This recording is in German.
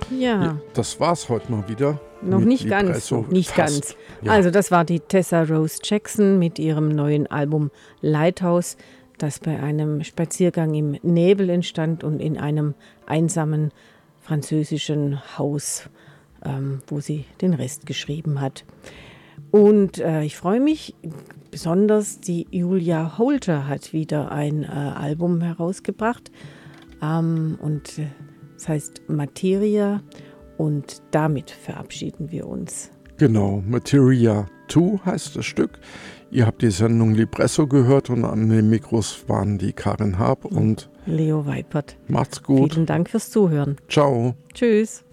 Ja. Das war's heute mal wieder. Noch nicht ganz. Nicht ganz. Ja. Also das war die Tessa Rose Jackson mit ihrem neuen Album Lighthouse, das bei einem Spaziergang im Nebel entstand und in einem einsamen französischen Haus, wo sie den Rest geschrieben hat. Und ich freue mich besonders, die Julia Holter hat wieder ein Album herausgebracht und das heißt Materia und damit verabschieden wir uns. Genau, Materia 2 heißt das Stück. Ihr habt die Sendung Lipresso gehört und an den Mikros waren die Karin Haab und Leo Weipert. Macht's gut. Vielen Dank fürs Zuhören. Ciao. Tschüss.